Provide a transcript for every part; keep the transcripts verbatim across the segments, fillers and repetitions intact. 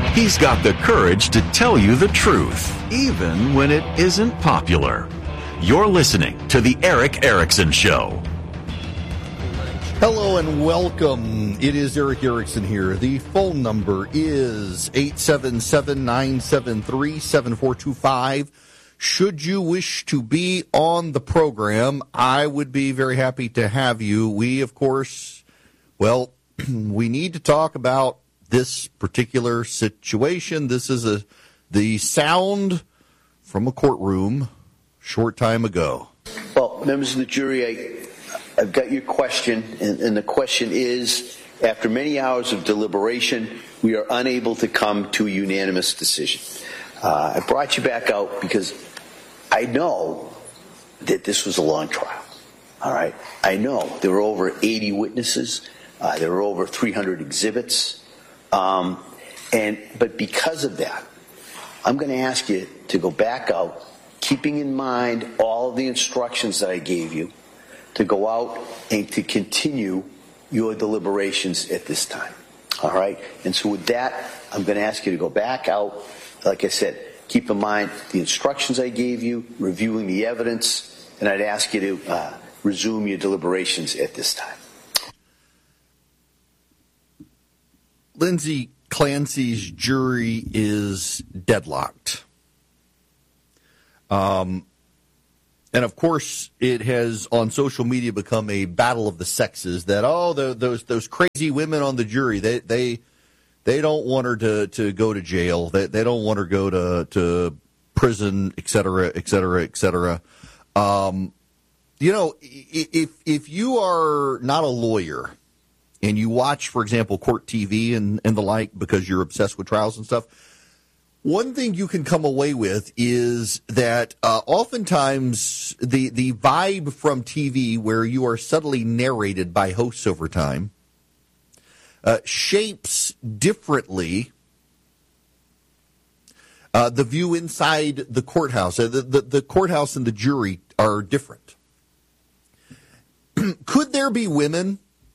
He's got the courage to tell you the truth, even when it isn't popular. You're listening to The Erick Erickson Show. Hello and welcome. It is Erick Erickson here. The phone number is eight seven seven, nine seven three, seven four two five. Should you wish to be on the program, I would be very happy to have you. We, of course, well, we need to talk about this particular situation. This is a the sound from a courtroom short time ago. Well, members of the jury, I... I've got your question, and, and the question is, after many hours of deliberation, we are unable to come to a unanimous decision. Uh, I brought you back out because I know that this was a long trial, all right? I know there were over eighty witnesses. Uh, there were over three hundred exhibits. Um, and but because of that, I'm going to ask you to go back out, keeping in mind all of the instructions that I gave you, to go out and to continue your deliberations at this time. All right? And so with that, I'm going to ask you to go back out. Like I said, keep in mind the instructions I gave you, reviewing the evidence, and I'd ask you to uh, resume your deliberations at this time. Lindsay Clancy's jury is deadlocked. Um... And, of course, it has on social media become a battle of the sexes that, oh, the, those those crazy women on the jury, they they, they don't want her to, to go to jail. They, they don't want her to go to, to prison, et cetera, et cetera, et cetera. Um, you know, if, if you are not a lawyer and you watch, for example, court T V and, and the like because you're obsessed with trials and stuff, one thing you can come away with is that uh, oftentimes the the vibe from T V, where you are subtly narrated by hosts over time, uh, shapes differently uh, the view inside the courthouse. Uh, the, the, the courthouse and the jury are different. Could there be women?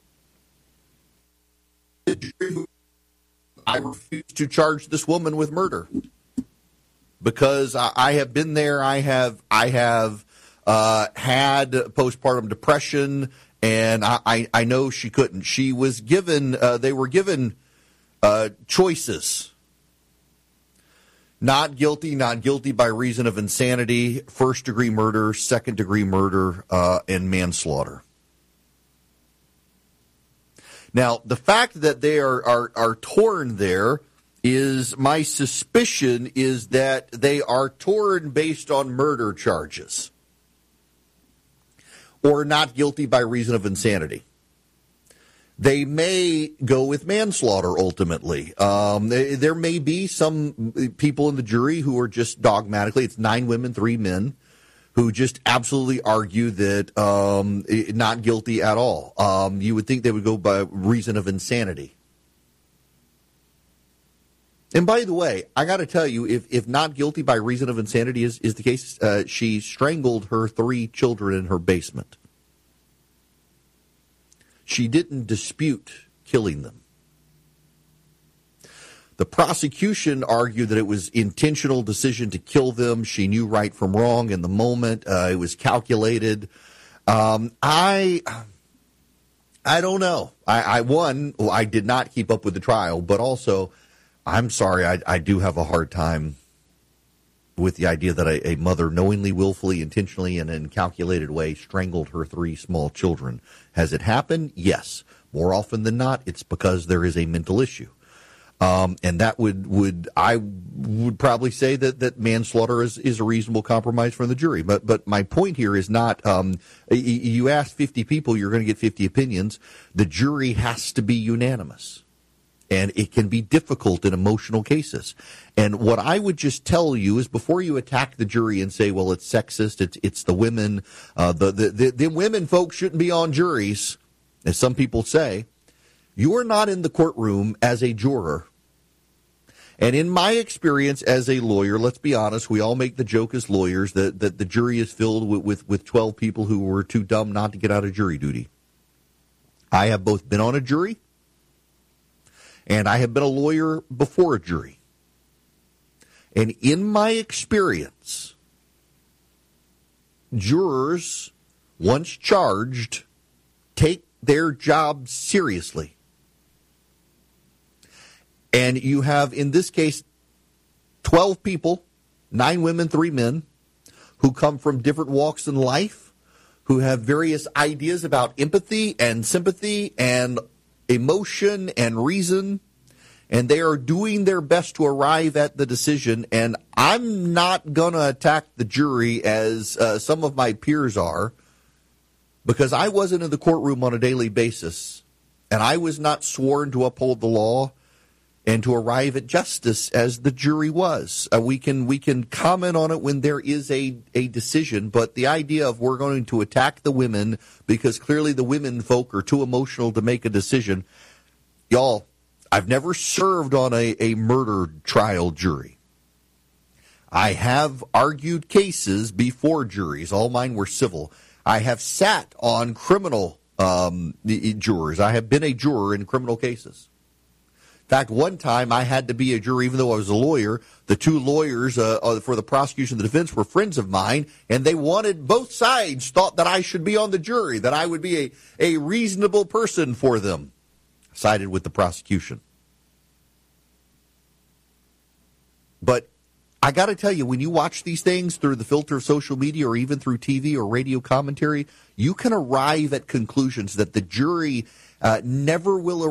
I refuse to charge this woman with murder because I, I have been there. I have I have uh, had postpartum depression, and I, I, I know she couldn't. She was given. Uh, they were given uh, choices: not guilty, not guilty by reason of insanity, first degree murder, second degree murder, uh, and manslaughter. Now, the fact that they are, are, are torn there is, my suspicion is that they are torn based on murder charges or not guilty by reason of insanity. They may go with manslaughter ultimately. Um, they, there may be some people in the jury who are just dogmatically, it's nine women, three men, who just absolutely argue that um, not guilty at all. Um, you would think they would go by reason of insanity. And by the way, I got to tell you, if, if not guilty by reason of insanity is, is the case, uh, she strangled her three children in her basement. She didn't dispute killing them. The prosecution argued that it was intentional decision to kill them. She knew right from wrong in the moment. Uh, it was calculated. Um, I, I don't know. I, I one, well, I did not keep up with the trial, but also, I'm sorry, I, I do have a hard time with the idea that a, a mother knowingly, willfully, intentionally, and in a calculated way strangled her three small children. Has it happened? Yes. More often than not, it's because there is a mental issue. Um, and that would, would I would probably say that, that manslaughter is, is a reasonable compromise from the jury. But but my point here is not um, you ask fifty people, you're going to get fifty opinions. The jury has to be unanimous. And it can be difficult in emotional cases. And what I would just tell you is before you attack the jury and say, well, it's sexist, it's it's the women, uh, the, the, the, the women folks shouldn't be on juries, as some people say. You are not in the courtroom as a juror. And in my experience as a lawyer, let's be honest, we all make the joke as lawyers that, that the jury is filled with, with, with twelve people who were too dumb not to get out of jury duty. I have both been on a jury and I have been a lawyer before a jury. And in my experience, jurors, once charged, take their job seriously. And you have, in this case, twelve people, nine women, three men, who come from different walks in life, who have various ideas about empathy and sympathy and emotion and reason, and they are doing their best to arrive at the decision. And I'm not going to attack the jury as uh, some of my peers are, because I wasn't in the courtroom on a daily basis, and I was not sworn to uphold the law and to arrive at justice as the jury was. Uh, we can we can comment on it when there is a, a decision, but the idea of we're going to attack the women because clearly the women folk are too emotional to make a decision. Y'all, I've never served on a, a murder trial jury. I have argued cases before juries. All mine were civil. I have sat on criminal um, jurors. I have been a juror in criminal cases. In fact, one time I had to be a juror, even though I was a lawyer. The two lawyers uh, for the prosecution and the defense were friends of mine, and they wanted, both sides thought that I should be on the jury, that I would be a, a reasonable person for them. I sided with the prosecution. But I got to tell you, when you watch these things through the filter of social media or even through T V or radio commentary, you can arrive at conclusions that the jury uh, never will